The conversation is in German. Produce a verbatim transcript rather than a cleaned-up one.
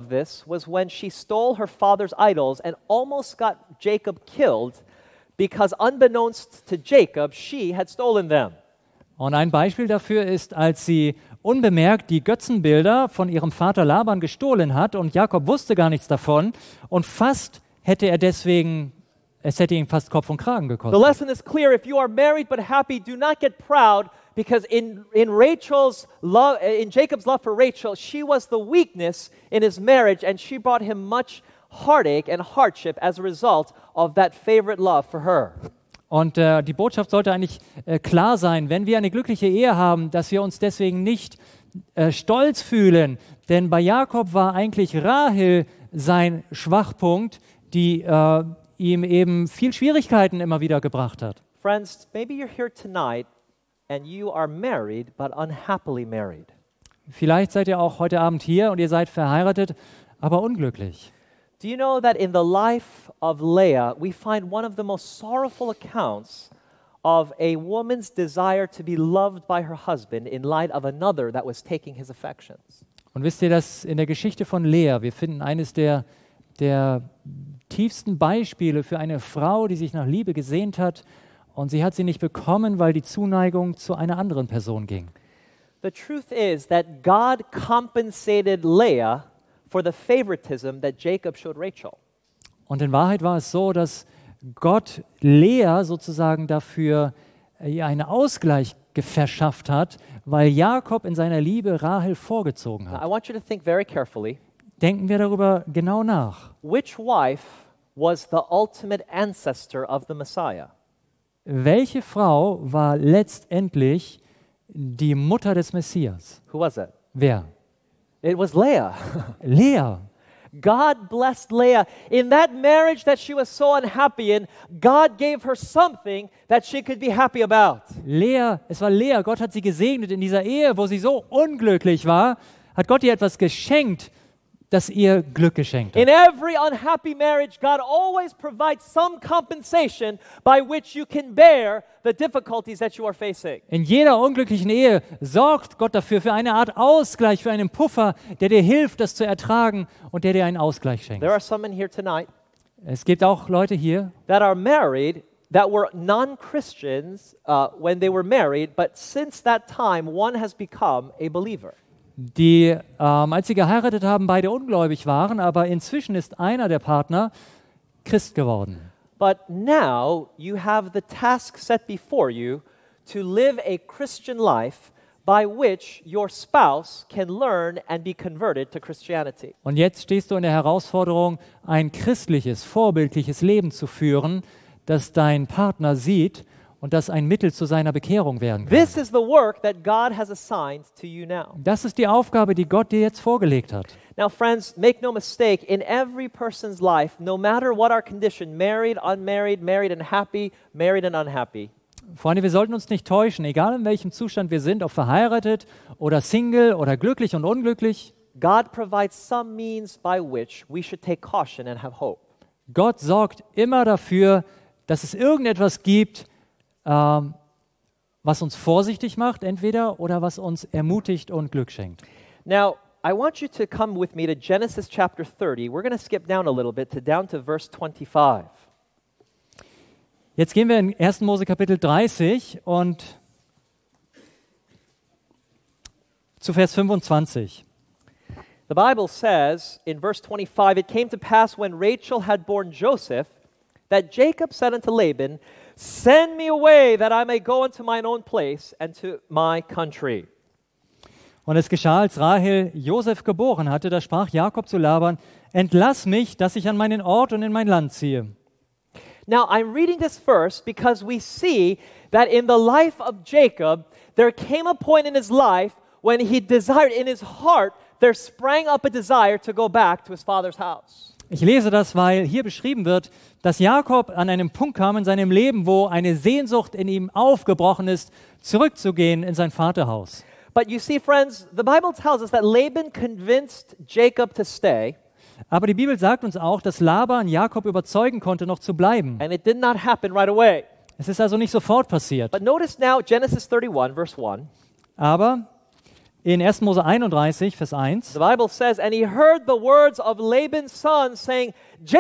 this was when she stole her father's idols and almost got Jacob killed because unbeknownst to Jacob, she had stolen them. Und ein Beispiel dafür ist, als sie unbemerkt die Götzenbilder von ihrem Vater Laban gestohlen hat und Jakob wusste gar nichts davon und fast hätte er deswegen, es hätte ihn fast Kopf und Kragen The gekostet. lesson is clear. If you are married but happy, do not get proud because in, in Rachel's love, in Jacob's love for Rachel, she was the weakness in his marriage and she brought him much heartache and hardship as a result of that favorite love for her. Und äh, die Botschaft sollte eigentlich äh, klar sein, wenn wir eine glückliche Ehe haben, dass wir uns deswegen nicht äh, stolz fühlen. Denn bei Jakob war eigentlich Rahel sein Schwachpunkt, die äh, ihm eben viel Schwierigkeiten immer wieder gebracht hat. Friends, maybe you're here tonight and you are married but unhappily married. Vielleicht seid ihr auch heute Abend hier und ihr seid verheiratet, aber unglücklich. Do you know that in the life of Leah, we find one of the most sorrowful accounts of a woman's desire to be loved by her husband in light of another that was taking his affections? Und wisst ihr, dass in der Geschichte von Lea, wir finden eines der, der tiefsten Beispiele für eine Frau, die sich nach Liebe gesehnt hat und sie hat sie nicht bekommen, weil die Zuneigung zu einer anderen Person ging. The truth is that God compensated Leah for the favoritism that Jacob showed Rachel. Und in Wahrheit war es so, dass Gott Lea sozusagen dafür ihr einen Ausgleich verschafft hat, weil Jakob in seiner Liebe Rahel vorgezogen Now, I hat. want you to think very carefully. Denken wir darüber genau nach. Which wife was the ultimate ancestor of the Messiah? Welche Frau war letztendlich die Mutter des Messias? Who was it? Wer? It was Leah. Lea. God blessed Leah. In that marriage that she was so unhappy in, God gave her something that she could be happy about. Lea, es war Lea. Gott hat sie gesegnet in dieser Ehe, wo sie so unglücklich war, hat Gott ihr etwas geschenkt, das ihr Glück geschenkt hat. In every unhappy marriage, God always provides some compensation by which you can bear the difficulties that you are facing. In jeder unglücklichen Ehe sorgt Gott dafür, für eine Art Ausgleich, für einen Puffer, der dir hilft, das zu ertragen und der dir einen Ausgleich schenkt. There are some in here tonight Es gibt auch Leute hier, that are married that were non-Christians uh, when they were married, but since that time, one has become a believer. die, ähm, als sie geheiratet haben, beide ungläubig waren, aber inzwischen ist einer der Partner Christ geworden. But now you have the task set before you to live a Christian life by which your spouse can learn and be converted to Christianity. Und jetzt stehst du in der Herausforderung, ein christliches, vorbildliches Leben zu führen, das dein Partner sieht und das ein Mittel zu seiner Bekehrung werden kann. This is the work that God has assigned to you now. Das ist die Aufgabe, die Gott dir jetzt vorgelegt hat. Now, friends, make no mistake, in every person's life, no matter what our condition, married, unmarried, married and happy, married and unhappy, Freunde, wir sollten uns nicht täuschen, egal in welchem Zustand wir sind, ob verheiratet oder Single oder glücklich und unglücklich. God provides some means by which we should take caution and have hope. Gott sorgt immer dafür, dass es irgendetwas gibt, ähm, was uns vorsichtig macht, entweder, oder was uns ermutigt und Glück schenkt. Now, I want you to come with me to Genesis chapter thirty. We're going to skip down a little bit to down to verse twenty-five. Jetzt gehen wir in ersten Mose Kapitel dreißig und zu Vers fünfundzwanzig. The Bible says in verse twenty-five, it came to pass when Rachel had borne Joseph that Jacob said unto Laban, send me away that I may go unto mine own place and to my country. Und es geschah, als Rahel Josef geboren hatte, da sprach Jakob zu Laban, entlass mich, dass ich an meinen Ort und in mein Land ziehe. Now, I'm reading this verse because we see that in the life of Jacob, there came a point in his life when he desired, in his heart, there sprang up a desire to go back to his father's house. Ich lese das, weil hier beschrieben wird, dass Jakob an einem Punkt kam in seinem Leben, wo eine Sehnsucht in ihm aufgebrochen ist, zurückzugehen in sein Vaterhaus. But you see, friends, the Bible tells us that Laban convinced Jacob to stay, Aber die Bibel sagt uns auch, dass Laban Jakob überzeugen konnte, noch zu bleiben. and it did not happen right away. Es ist also nicht sofort passiert. But notice now Genesis thirty-one, verse one. Aber In ersten Mose einunddreißig, Vers eins. The Bible says, and he heard the words of Laban's son saying,